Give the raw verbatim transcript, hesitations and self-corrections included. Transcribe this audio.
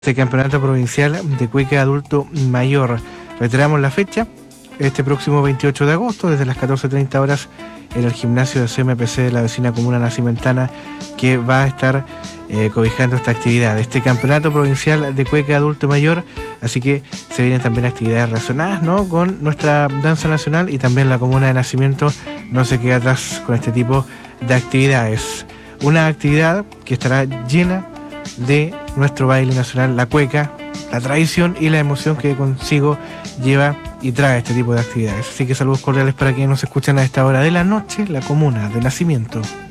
Este campeonato provincial de cueca adulto mayor. Reiteramos la fecha, este próximo veintiocho de agosto, desde las catorce treinta horas, en el gimnasio de C M P C de la vecina comuna nacimentana, que va a estar eh, cobijando esta actividad, este campeonato provincial de cueca adulto mayor. Así que se vienen también actividades relacionadas, ¿no?, con nuestra danza nacional, y también la comuna de nacimiento no se queda atrás con este tipo de actividades. Una actividad que estará llena de nuestro baile nacional, la cueca, la tradición y la emoción que consigo lleva y trae este tipo de actividades. Así que saludos cordiales para quienes nos escuchan a esta hora de la noche, la comuna de nacimiento.